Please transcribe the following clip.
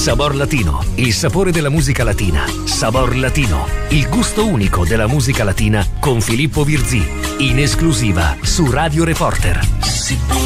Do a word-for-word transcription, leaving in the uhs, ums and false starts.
Sabor Latino, il sapore della musica latina. Sabor Latino, il gusto unico della musica latina con Filippo Virzì, in esclusiva su Radio Reporter.